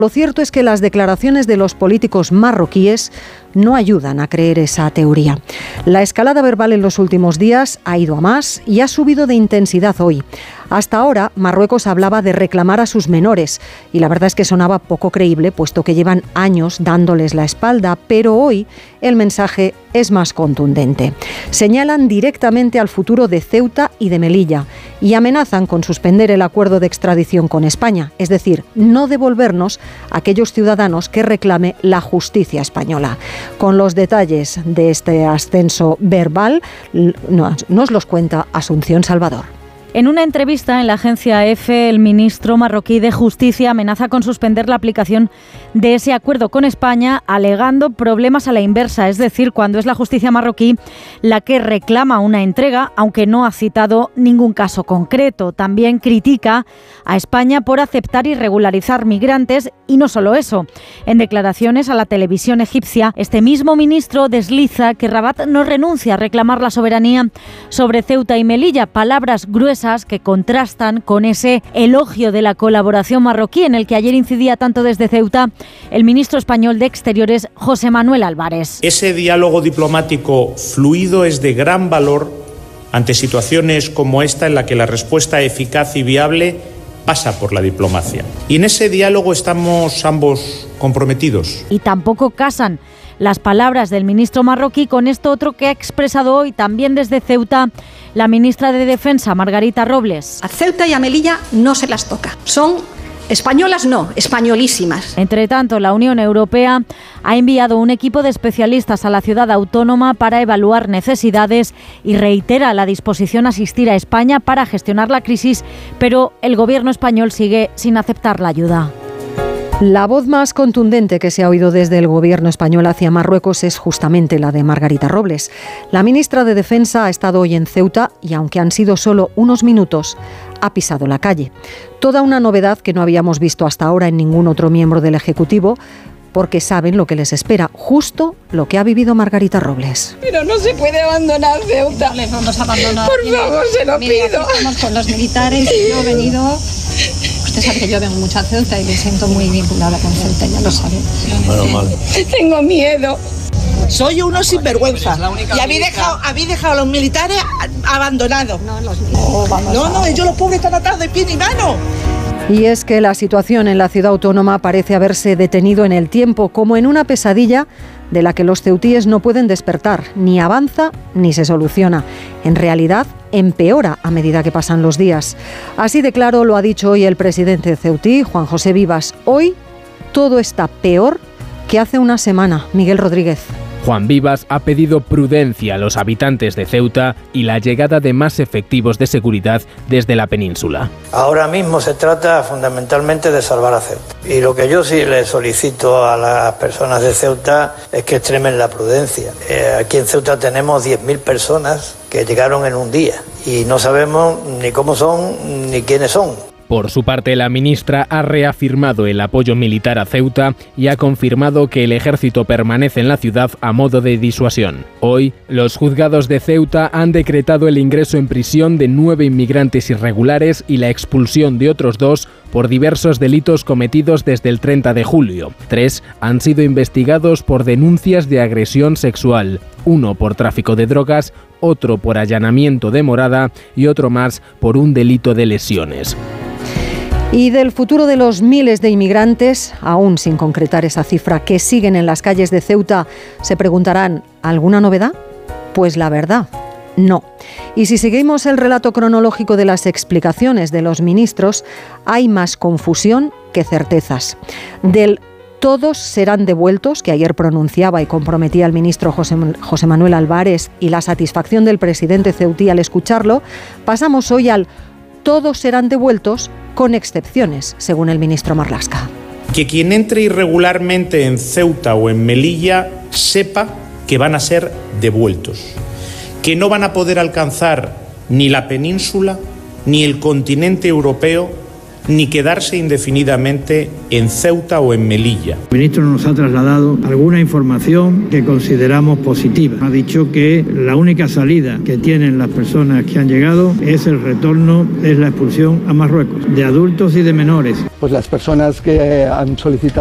Lo cierto es que las declaraciones de los políticos marroquíes no ayudan a creer esa teoría. La escalada verbal en los últimos días ha ido a más y ha subido de intensidad hoy. Hasta ahora, Marruecos hablaba de reclamar a sus menores y la verdad es que sonaba poco creíble, puesto que llevan años dándoles la espalda, pero hoy el mensaje es más contundente. Señalan directamente al futuro de Ceuta y de Melilla y amenazan con suspender el acuerdo de extradición con España, es decir, no devolvernos a aquellos ciudadanos que reclame la justicia española. Con los detalles de este ascenso verbal nos los cuenta Asunción Salvador. En una entrevista en la agencia EFE, el ministro marroquí de Justicia amenaza con suspender la aplicación de ese acuerdo con España, alegando problemas a la inversa, es decir, cuando es la justicia marroquí la que reclama una entrega, aunque no ha citado ningún caso concreto. También critica a España por aceptar y regularizar migrantes, y no solo eso. En declaraciones a la televisión egipcia, este mismo ministro desliza que Rabat no renuncia a reclamar la soberanía sobre Ceuta y Melilla, palabras gruesas que contrastan con ese elogio de la colaboración marroquí en el que ayer incidía tanto desde Ceuta el ministro español de Exteriores, José Manuel Álvarez. Ese diálogo diplomático fluido es de gran valor ante situaciones como esta en la que la respuesta eficaz y viable pasa por la diplomacia. Y en ese diálogo estamos ambos comprometidos. Y tampoco casan las palabras del ministro marroquí con esto otro que ha expresado hoy también desde Ceuta la ministra de Defensa, Margarita Robles. A Ceuta y a Melilla no se las toca. Son españolas, no, españolísimas. Entre tanto, la Unión Europea ha enviado un equipo de especialistas a la ciudad autónoma para evaluar necesidades y reitera la disposición a asistir a España para gestionar la crisis, pero el gobierno español sigue sin aceptar la ayuda. La voz más contundente que se ha oído desde el gobierno español hacia Marruecos es justamente la de Margarita Robles. La ministra de Defensa ha estado hoy en Ceuta y, aunque han sido solo unos minutos, ha pisado la calle. Toda una novedad que no habíamos visto hasta ahora en ningún otro miembro del Ejecutivo, porque saben lo que les espera, justo lo que ha vivido Margarita Robles. Pero no se puede abandonar Ceuta. No les vamos a abandonar. Por favor, se lo pido. Estamos con los militares y yo he venido. Usted sabe que yo vengo mucho a Ceuta y me siento muy vinculada con Ceuta, ya lo sabe. Bueno, mal. Tengo miedo. Soy uno sinvergüenza. Y habéis dejado a los militares abandonados. No, ellos los pobres están atados de pie ni mano. Y es que la situación en la ciudad autónoma parece haberse detenido en el tiempo, como en una pesadilla de la que los ceutíes no pueden despertar, ni avanza ni se soluciona. En realidad, empeora a medida que pasan los días. Así de claro lo ha dicho hoy el presidente ceutí, Juan José Vivas. Hoy todo está peor que hace una semana. Miguel Rodríguez. Juan Vivas ha pedido prudencia a los habitantes de Ceuta y la llegada de más efectivos de seguridad desde la península. Ahora mismo se trata fundamentalmente de salvar a Ceuta. Y lo que yo sí le solicito a las personas de Ceuta es que extremen la prudencia. Aquí en Ceuta tenemos 10.000 personas que llegaron en un día y no sabemos ni cómo son ni quiénes son. Por su parte, la ministra ha reafirmado el apoyo militar a Ceuta y ha confirmado que el ejército permanece en la ciudad a modo de disuasión. Hoy, los juzgados de Ceuta han decretado el ingreso en prisión de 9 inmigrantes irregulares y la expulsión de otros 2 por diversos delitos cometidos desde el 30 de julio. 3 han sido investigados por denuncias de agresión sexual, 1 por tráfico de drogas, otro por allanamiento de morada y otro más por un delito de lesiones. Y del futuro de los miles de inmigrantes, aún sin concretar esa cifra, que siguen en las calles de Ceuta, se preguntarán, ¿alguna novedad? Pues la verdad, no. Y si seguimos el relato cronológico de las explicaciones de los ministros, hay más confusión que certezas. Del todos serán devueltos, que ayer pronunciaba y comprometía el ministro José Manuel Álvarez, y la satisfacción del presidente ceutí al escucharlo, pasamos hoy al todos serán devueltos con excepciones, según el ministro Marlaska. Que quien entre irregularmente en Ceuta o en Melilla sepa que van a ser devueltos, que no van a poder alcanzar ni la península, ni el continente europeo, ni quedarse indefinidamente en Ceuta o en Melilla. El ministro nos ha trasladado alguna información que consideramos positiva. Ha dicho que la única salida que tienen las personas que han llegado es el retorno, es la expulsión a Marruecos, de adultos y de menores. Pues las personas que han solicitado